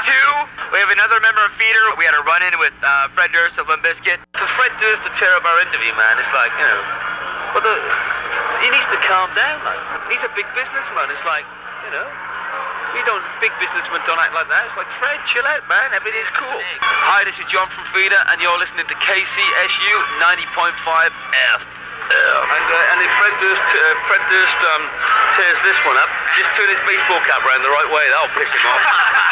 We have another member of Feeder. We had a run-in with Fred Durst of Limp Bizkit. For Fred Durst to tear up our interview, man, it's like, you know, he needs to calm down, man. He's a big businessman. It's like, you know, big businessmen don't act like that. It's like, Fred, chill out, man. Everything's cool. Hi, this is John from Feeder, and you're listening to KCSU 90.5 F. And if Fred Durst tears this one up, just turn his baseball cap around the right way. That'll piss him off.